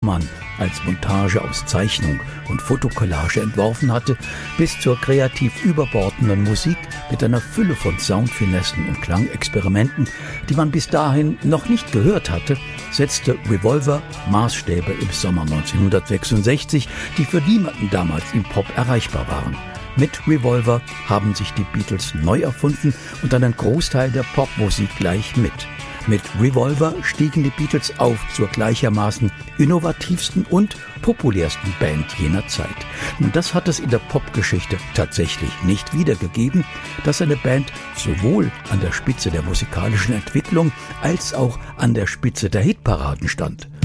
Bachmann als Montage aus Zeichnung und Fotokollage entworfen hatte, bis zur kreativ überbordenden Musik mit einer Fülle von Soundfinessen und Klangexperimenten, die man bis dahin noch nicht gehört hatte, setzte Revolver Maßstäbe im Sommer 1966, die für niemanden damals im Pop erreichbar waren. Mit Revolver haben sich die Beatles neu erfunden und einen Großteil der Popmusik gleich mit. Mit Revolver stiegen die Beatles auf zur gleichermaßen innovativsten und populärsten Band jener Zeit. Und das hat es in der Popgeschichte tatsächlich nicht wiedergegeben, dass eine Band sowohl an der Spitze der musikalischen Entwicklung als auch an der Spitze der Hitparaden stand.